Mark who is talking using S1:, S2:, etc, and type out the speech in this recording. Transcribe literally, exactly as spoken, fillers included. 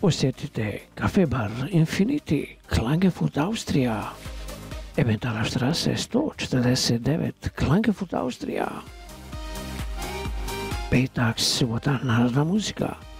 S1: Posjetite Cafe Bar Infinity, Klagenfurt, Austrija. Emmentaler Straße sto četrdeset devet, Klagenfurt, Austrija. Petak, subota, narodna muzika.